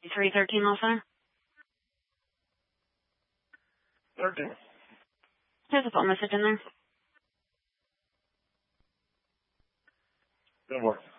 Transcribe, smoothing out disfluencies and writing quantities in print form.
313 Law Center. 13. There's a phone message in there. Good work.